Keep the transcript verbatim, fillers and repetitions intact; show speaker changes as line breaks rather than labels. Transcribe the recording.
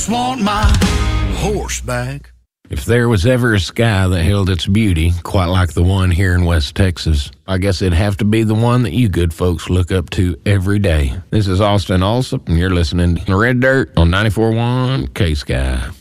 Want my horse back.
If there was ever a sky that held its beauty, quite like the one here in West Texas, I guess it'd have to be the one that you good folks look up to every day. This is Austin Alsop, and you're listening to Red Dirt on ninety-four point one K-Sky.